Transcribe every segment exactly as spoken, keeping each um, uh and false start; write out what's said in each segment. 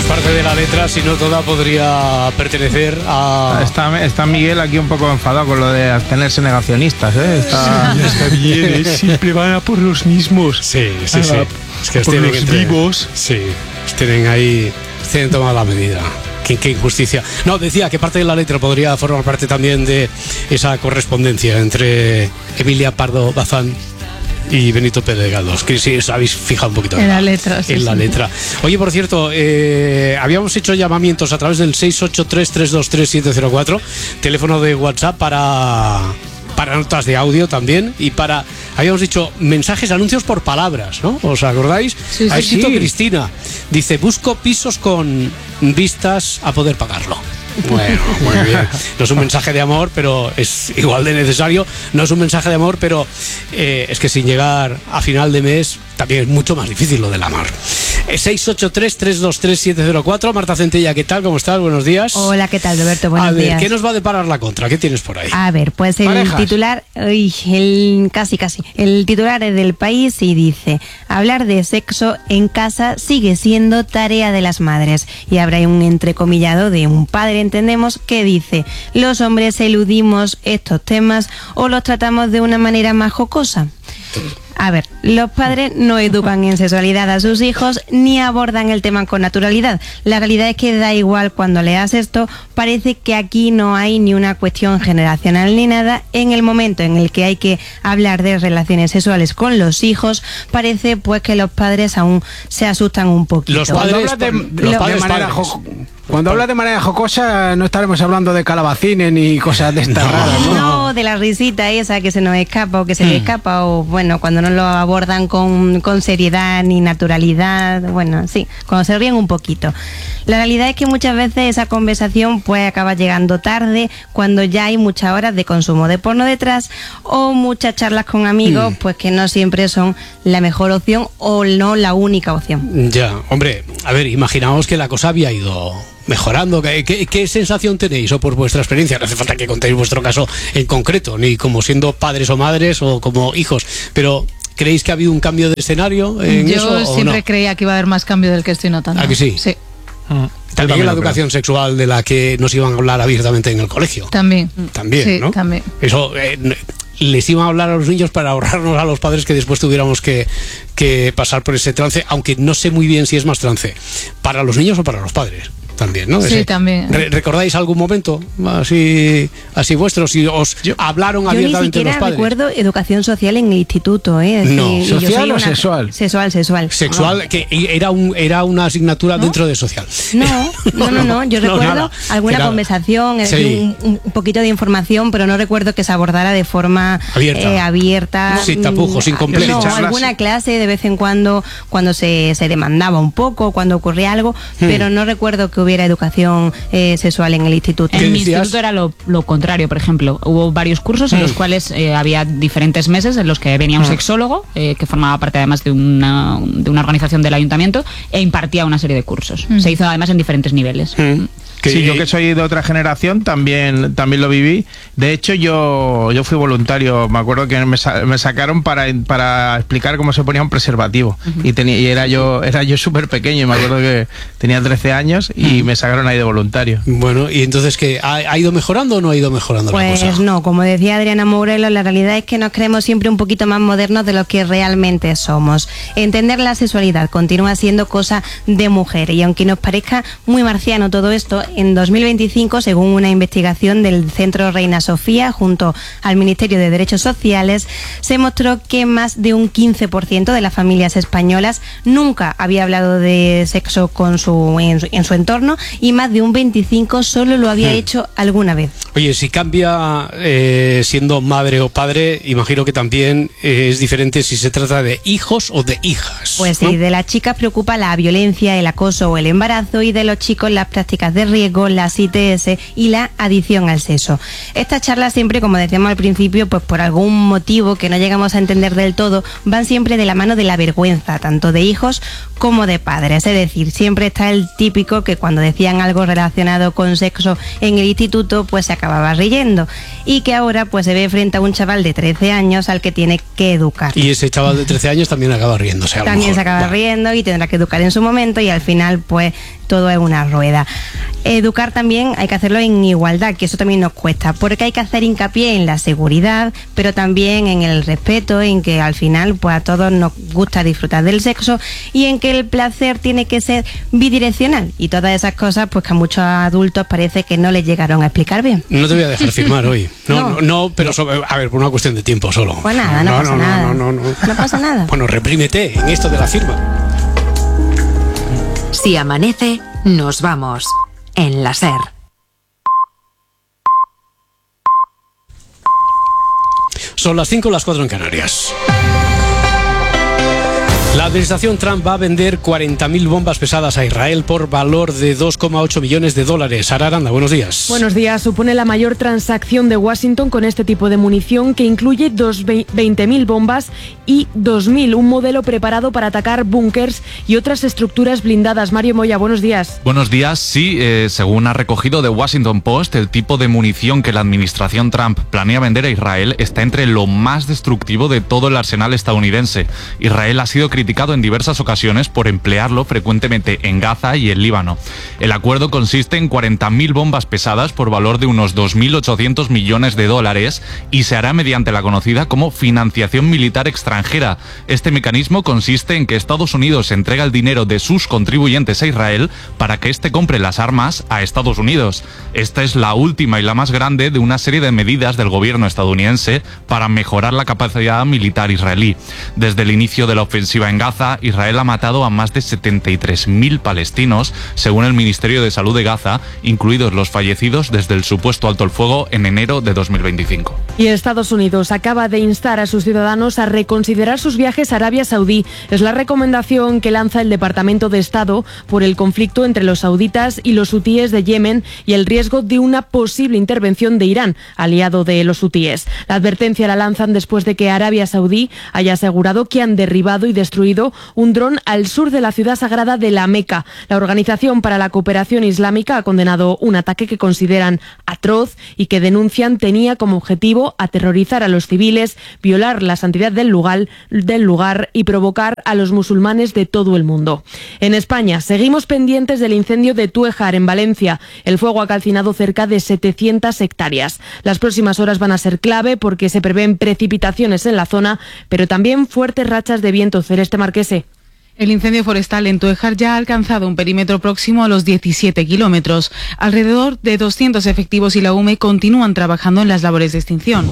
parte de la letra, si no toda, podría pertenecer a... Está, está Miguel aquí un poco enfadado con lo de abstenerse negacionistas, ¿eh? Está, sí, está bien, ¿eh? Siempre van a por los mismos. Sí, sí, sí. Es que por tienen los entre... vivos. Sí, tienen ahí... Tienen tomado la medida. Qué, qué injusticia. No, decía que parte de la letra podría formar parte también de esa correspondencia entre Emilia Pardo Bazán y Benito Pérez Galdós, que si os habéis fijado un poquito en la letra, sí, en la sí. letra. Oye, por cierto, eh, habíamos hecho llamamientos a través del seis ocho tres, tres dos tres, siete cero cuatro, teléfono de WhatsApp para para notas de audio también, y para, habíamos dicho, mensajes, anuncios por palabras, ¿no? ¿Os acordáis? Sí, sí, ha escrito sí. Cristina, dice, busco pisos con vistas a poder pagarlo. Bueno, muy bien. No es un mensaje de amor, pero es igual de necesario. No es un mensaje de amor, pero eh, es que sin llegar a final de mes también es mucho más difícil lo del amor. seis ocho tres, tres dos tres, siete cero cuatro. Marta Centella, ¿qué tal? ¿Cómo estás? Buenos días. Hola, ¿qué tal, Roberto? Buenos a ver, días. ¿qué nos va a deparar la contra? ¿Qué tienes por ahí? A ver, pues el Parejas. titular, uy, el, casi, casi, el titular es del País y dice, hablar de sexo en casa sigue siendo tarea de las madres. Y habrá un entrecomillado de un padre, entendemos, que dice, los hombres eludimos estos temas o los tratamos de una manera más jocosa. A ver, los padres no educan en sexualidad a sus hijos ni abordan el tema con naturalidad. La realidad es que da igual cuando leas esto, parece que aquí no hay ni una cuestión generacional ni nada. En el momento en el que hay que hablar de relaciones sexuales con los hijos, parece pues que los padres aún se asustan un poquito. Los padres, Cuando hablas de, los de padres, manera padres. jo- cuando hablas de manera jocosa, no estaremos hablando de calabacines ni cosas de estas No. raras, ¿no? No, de la risita esa que se nos escapa o que se le escapa, o bueno, cuando no lo abordan con, con seriedad ni naturalidad, bueno, sí, cuando se ríen un poquito. La realidad es que muchas veces esa conversación pues acaba llegando tarde, cuando ya hay muchas horas de consumo de porno detrás, o muchas charlas con amigos, pues que no siempre son la mejor opción o no la única opción. Ya, hombre, a ver, imaginaos que la cosa había ido mejorando. ¿Qué, qué, qué sensación tenéis o por vuestra experiencia? No hace falta que contéis vuestro caso en concreto, ni como siendo padres o madres o como hijos, pero ¿creéis que ha habido un cambio de escenario en Yo eso o siempre no? creía que iba a haber más cambio del que estoy notando. ¿A que sí? Sí, También en la educación sexual de la que nos iban a hablar abiertamente en el colegio. también. También, Sí, ¿no? también. Eso eh, les iban a hablar a los niños para ahorrarnos a los padres que después tuviéramos que, que pasar por ese trance, aunque no sé muy bien si es más trance para los niños o para los padres. También, ¿no? Sí, Ese- también. Re- ¿Recordáis algún momento así así vuestro? Si os hablaron Yo ni abiertamente los siquiera padres. recuerdo educación social en el instituto, ¿eh? Es No. decir, y yo ¿Social soy o una- sexual? Sexual, sexual. Sexual, que era un era una asignatura dentro de social. No, no, no, no. Yo recuerdo nada. alguna Era- conversación, es Sí. decir, un, un poquito de información, pero no recuerdo que se abordara de forma Abierta. eh, abierta. Sin tapujos, sin Mm, complejos. No, Charlas. alguna clase de vez en cuando, cuando se, se demandaba un poco, cuando ocurría algo, Hmm. pero no recuerdo que hubiera educación eh, sexual en el instituto. ¿Qué En mi decías? instituto era lo, lo contrario, por ejemplo. Hubo varios cursos en los cuales eh, había diferentes meses en los que venía un sexólogo, eh, que formaba parte además de una, de una organización del ayuntamiento, e impartía una serie de cursos. Se hizo además en diferentes niveles. Mm. Que- Sí, yo que soy de otra generación también, también lo viví. De hecho, yo, yo fui voluntario. Me acuerdo que me, sa- me sacaron para, para explicar cómo se ponía un preservativo. y, tenía, y era yo era yo súper pequeño. Y me acuerdo que tenía trece años y me sacaron ahí de voluntario. Bueno, y entonces ¿qué? ¿Ha, ha ido mejorando o no ha ido mejorando la Pues cosa? no, como decía Adriana Mourelo, la realidad es que nos creemos siempre un poquito más modernos de lo que realmente somos. Entender la sexualidad continúa siendo cosa de mujer, y aunque nos parezca muy marciano todo esto, en dos mil veinticinco, según una investigación del Centro Reina Sofía junto al Ministerio de Derechos Sociales, se mostró que más de un quince por ciento de las familias españolas nunca había hablado de sexo con su, en, su, en su entorno, y más de un veinticinco por ciento solo lo había hecho alguna vez. Oye, si cambia eh, siendo madre o padre, imagino que también eh, es diferente si se trata de hijos o de hijas. Pues ¿no? sí, de las chicas preocupa la violencia, el acoso o el embarazo, y de los chicos las prácticas de riesgo riesgo, las I T S y la adicción al sexo. Estas charlas siempre, como decíamos al principio, pues por algún motivo que no llegamos a entender del todo, van siempre de la mano de la vergüenza, tanto de hijos como de padres. Es decir, siempre está el típico que cuando decían algo relacionado con sexo en el instituto, pues se acababa riendo. Y que ahora pues se ve frente a un chaval de trece años al que tiene que educar. Y ese chaval de trece años también acaba riéndose. A lo también mejor. se acaba Vale. riendo y tendrá que educar en su momento, y al final pues todo es una rueda. Educar también hay que hacerlo en igualdad, que eso también nos cuesta, porque hay que hacer hincapié en la seguridad, pero también en el respeto, en que al final pues a todos nos gusta disfrutar del sexo, y en que el placer tiene que ser bidireccional, y todas esas cosas pues que a muchos adultos parece que no les llegaron a explicar bien. No te voy a dejar firmar hoy. No, No. no, no, pero sobre- a ver, por una cuestión de tiempo solo. Pues nada, no pasa nada. No, no, no, no. No pasa nada. Bueno, reprímete en esto de la firma. Si amanece, nos vamos. En la SER. Son las cinco, las cuatro en Canarias. La administración Trump va a vender cuarenta mil bombas pesadas a Israel por valor de dos coma ocho millones de dólares. Sara Aranda, buenos días. Buenos días. Supone la mayor transacción de Washington con este tipo de munición, que incluye veinte mil bombas y dos mil, un modelo preparado para atacar búnkers y otras estructuras blindadas. Mario Moya, buenos días. Buenos días. Sí, eh, según ha recogido The Washington Post, el tipo de munición que la administración Trump planea vender a Israel está entre lo más destructivo de todo el arsenal estadounidense. Israel ha sido criticado en diversas ocasiones por emplearlo frecuentemente en Gaza y el Líbano. El acuerdo consiste en cuarenta mil bombas pesadas por valor de unos dos mil ochocientos millones de dólares y se hará mediante la conocida como financiación militar extranjera. Este mecanismo consiste en que Estados Unidos entrega el dinero de sus contribuyentes a Israel para que éste compre las armas a Estados Unidos. Esta es la última y la más grande de una serie de medidas del gobierno estadounidense para mejorar la capacidad militar israelí. Desde el inicio de la ofensiva en Gaza, Israel ha matado a más de setenta y tres mil palestinos, según el Ministerio de Salud de Gaza, incluidos los fallecidos desde el supuesto alto el fuego en enero de dos mil veinticinco. Y Estados Unidos acaba de instar a sus ciudadanos a reconsiderar sus viajes a Arabia Saudí. Es la recomendación que lanza el Departamento de Estado por el conflicto entre los sauditas y los hutíes de Yemen y el riesgo de una posible intervención de Irán, aliado de los hutíes. La advertencia la lanzan después de que Arabia Saudí haya asegurado que han derribado y destruido un dron al sur de la ciudad sagrada de la Meca. La Organización para la Cooperación Islámica ha condenado un ataque que consideran atroz y que denuncian tenía como objetivo aterrorizar a los civiles, violar la santidad del lugar, del lugar y provocar a los musulmanes de todo el mundo. En España seguimos pendientes del incendio de Tuéjar, en Valencia. El fuego ha calcinado cerca de setecientas hectáreas. Las próximas horas van a ser clave porque se prevén precipitaciones en la zona, pero también fuertes rachas de viento. Celeste Marquese. El incendio forestal en Tuéjar ya ha alcanzado un perímetro próximo a los diecisiete kilómetros. Alrededor de doscientos efectivos y la U M E continúan trabajando en las labores de extinción.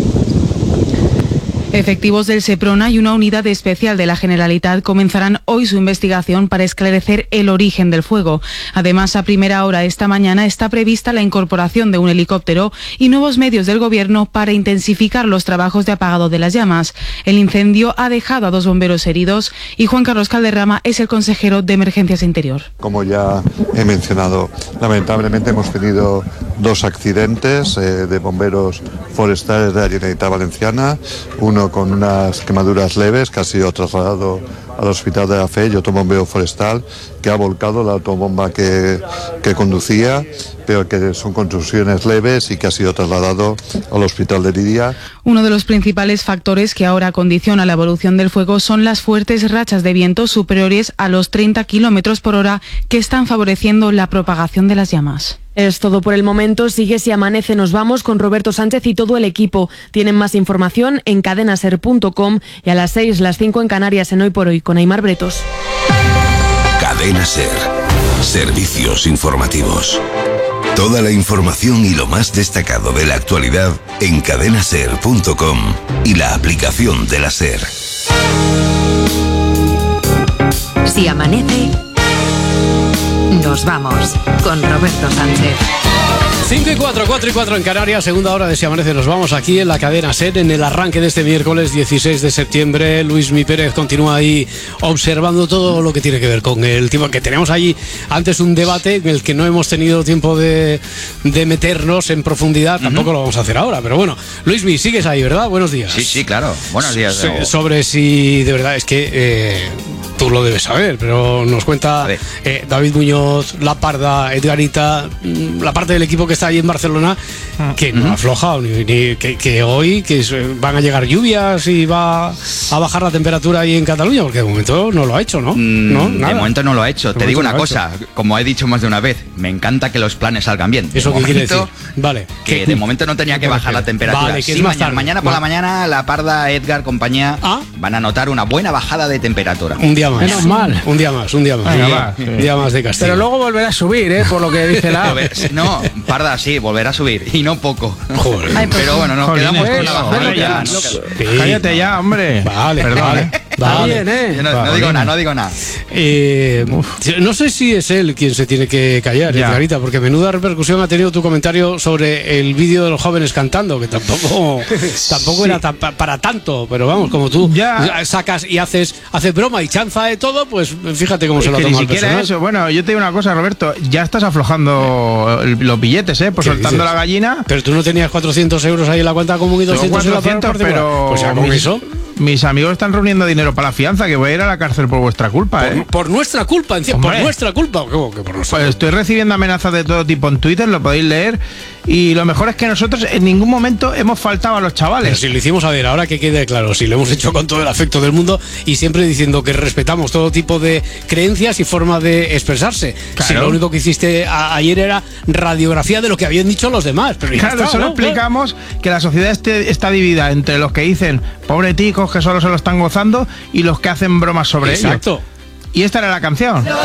Efectivos del Seprona y una unidad especial de la Generalitat comenzarán hoy su investigación para esclarecer el origen del fuego. Además, a primera hora esta mañana está prevista la incorporación de un helicóptero y nuevos medios del Gobierno para intensificar los trabajos de apagado de las llamas. El incendio ha dejado a dos bomberos heridos y Juan Carlos Calderrama es el consejero de Emergencias Interior. Como ya he mencionado, lamentablemente hemos tenido dos accidentes eh, de bomberos forestales de la Generalitat Valenciana, uno con unas quemaduras leves que ha sido trasladado al Hospital de la Fe, y otro bombero forestal que ha volcado la autobomba que, que conducía, pero que son contusiones leves y que ha sido trasladado al Hospital de Lidia. Uno de los principales factores que ahora condiciona la evolución del fuego son las fuertes rachas de viento superiores a los treinta kilómetros por hora que están favoreciendo la propagación de las llamas. Es todo por el momento. Sigue Si Amanece, nos vamos con Roberto Sánchez y todo el equipo. Tienen más información en cadenaser punto com y a las seis, las cinco en Canarias en Hoy por Hoy con Aimar Bretos. Cadena Ser. Servicios informativos. Toda la información y lo más destacado de la actualidad en cadenaser punto com y la aplicación de la Ser. Si amanece, nos vamos con Roberto Sánchez. cinco y cuatro, cuatro y cuatro en Canarias, segunda hora de Si Amanece. Nos vamos aquí en la cadena SER en el arranque de este miércoles dieciséis de septiembre. Luis Mi Pérez continúa ahí observando todo lo que tiene que ver con el tiempo. Que tenemos allí antes un debate en el que no hemos tenido tiempo de, de meternos en profundidad. Tampoco uh-huh. lo vamos a hacer ahora, pero bueno. Luis Mi, sigues ahí, ¿verdad? Buenos días. Sí, sí, claro. Buenos días. So, sobre si de verdad es que eh, tú lo debes saber, pero nos cuenta eh, David Muñoz, La Parda, Edgarita, la parte del equipo que está ahí en Barcelona, que no uh-huh. ha aflojado, ni, ni que, que hoy que van a llegar lluvias y va a bajar la temperatura ahí en Cataluña, porque de momento no lo ha hecho, ¿no? Mm, ¿No? De momento no lo ha hecho. De Te digo una no cosa, como he dicho más de una vez, me encanta que los planes salgan bien. ¿Eso qué quiere decir? Vale. Que de momento no tenía que bajar la temperatura. Vale, que sí, es más mañana, tarde. mañana por Va. la mañana, La Parda, Edgar, compañía, ¿Ah? van a notar una buena bajada de temperatura. Un día más. Menos mal. Un día más, un día más. Venga, un, día, va. un día más de castigo. Pero luego volverá a subir, ¿eh? Por lo que dice la... No, Parda, sí, volverá a subir. Y no poco. Joder. Ay, pero bueno, nos Jolines, quedamos con pues, la bajada. joder, Ya, ya, no- Sí. Cállate ya, hombre. Vale, Perdón, vale. ¿eh? Vale. Está bien, ¿eh? Yo no, no Vale. digo nada, no digo nada. Eh, no sé si es él quien se tiene que callar, Ya. Edgarita, porque menuda repercusión ha tenido tu comentario sobre el vídeo de los jóvenes cantando, que tampoco tampoco Sí. era ta- pa- para tanto, pero vamos, como tú Ya. sacas y haces haces broma y chanza de todo, pues fíjate cómo Es se lo que toma ni el siquiera personal. eso. Bueno, yo te digo una cosa, Roberto. Ya estás aflojando el- los billetes, ¿eh? Por ¿Qué soltando dices? la gallina. Pero tú no tenías cuatrocientos euros ahí en la cuenta común y Tengo doscientos en la cuatrocientos, particular. pero Pues ya con mis, eso. mis amigos están reuniendo dinero para la fianza, que voy a ir a la cárcel por vuestra culpa, Por, ¿eh? por nuestra culpa, encima, por Hombre. nuestra culpa. ¿Cómo que por nuestra Pues estoy recibiendo amenazas de todo tipo en Twitter, lo podéis leer. Y lo mejor es que nosotros en ningún momento hemos faltado a los Pero chavales. si lo hicimos, a ver, ahora que quede claro, si lo hemos hecho con todo el afecto del mundo y siempre diciendo que respetamos todo tipo de creencias y forma de expresarse. Claro. Si lo único que hiciste a- ayer era radiografía de lo que habían dicho los demás. Pero ya Claro, está, solo ¿no? explicamos que la sociedad este- está dividida entre los que dicen pobre ticos que solo se lo están gozando y los que hacen bromas sobre ello. Exacto. Y esta era la canción.